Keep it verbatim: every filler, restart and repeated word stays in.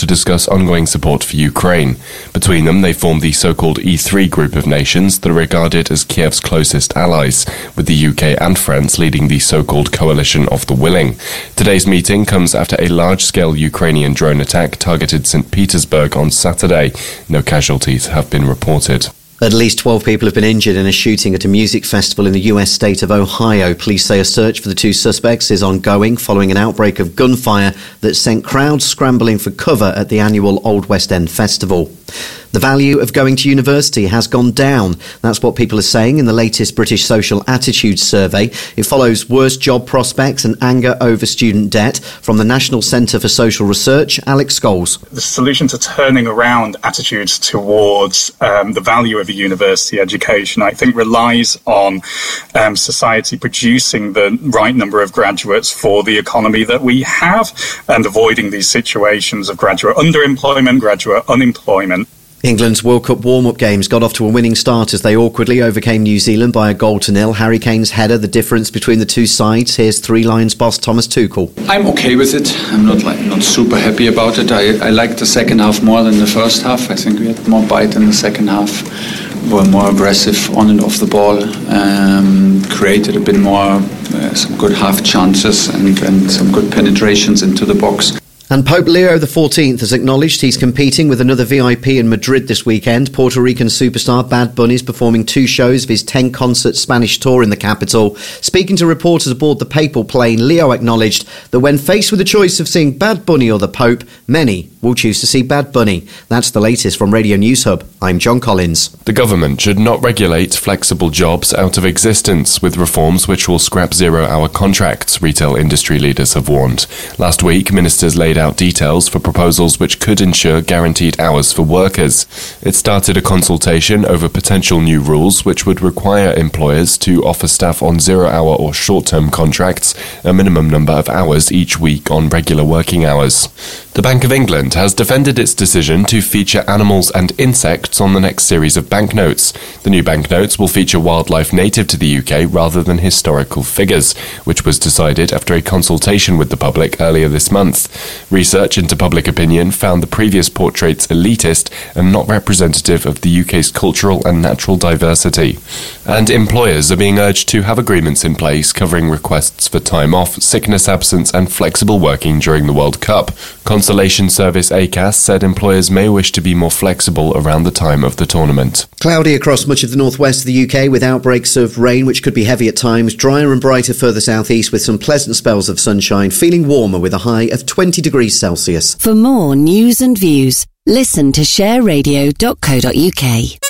discuss ongoing support for Ukraine. Between them, they formed the so-called E three group of nations that are regarded as Kiev's closest allies, with the U K and France leading the so-called Coalition of the Willing. Today's meeting comes after a large-scale Ukrainian drone attack targeted Saint Petersburg on Saturday. No casualties have been reported. At least twelve people have been injured in a shooting at a music festival in the U S state of Ohio. Police say a search for the two suspects is ongoing following an outbreak of gunfire that sent crowds scrambling for cover at the annual Old West End Festival. The value of going to university has gone down. That's what people are saying in the latest British Social Attitudes Survey. It follows worse job prospects and anger over student debt. From the National Centre for Social Research, Alex Scholes. The solution to turning around attitudes towards um, the value of a university education, I think, relies on um, society producing the right number of graduates for the economy that we have and avoiding these situations of graduate underemployment, graduate unemployment. England's World Cup warm-up games got off to a winning start as they awkwardly overcame New Zealand by a goal to nil. Harry Kane's header, the difference between the two sides. Here's Three Lions boss Thomas Tuchel. I'm okay with it. I'm not like not super happy about it. I, I liked the second half more than the first half. I think we had more bite in the second half. We were more aggressive on and off the ball. Um, created a bit more, uh, some good half chances and, and some good penetrations into the box. And Pope Leo the fourteenth has acknowledged he's competing with another V I P in Madrid this weekend. Puerto Rican superstar Bad Bunny is performing two shows of his ten-concert Spanish tour in the capital. Speaking to reporters aboard the papal plane, Leo acknowledged that when faced with the choice of seeing Bad Bunny or the Pope, many will choose to see Bad Bunny. That's the latest from Radio News Hub. I'm John Collins. The government should not regulate flexible jobs out of existence with reforms which will scrap zero-hour contracts, retail industry leaders have warned. Last week, ministers laid out details for proposals which could ensure guaranteed hours for workers. It started a consultation over potential new rules which would require employers to offer staff on zero-hour or short-term contracts a minimum number of hours each week on regular working hours. The Bank of England has defended its decision to feature animals and insects on the next series of banknotes. The new banknotes will feature wildlife native to the U K rather than historical figures, which was decided after a consultation with the public earlier this month. Research into public opinion found the previous portraits elitist and not representative of the U K's cultural and natural diversity. And employers are being urged to have agreements in place covering requests for time off, sickness absence and flexible working during the World Cup. Consolation service A C A S said employers may wish to be more flexible around the time of the tournament. Cloudy across much of the northwest of the U K with outbreaks of rain which could be heavy at times, drier and brighter further southeast with some pleasant spells of sunshine, feeling warmer with a high of twenty degrees Celsius. For more news and views, listen to share radio dot co dot uk.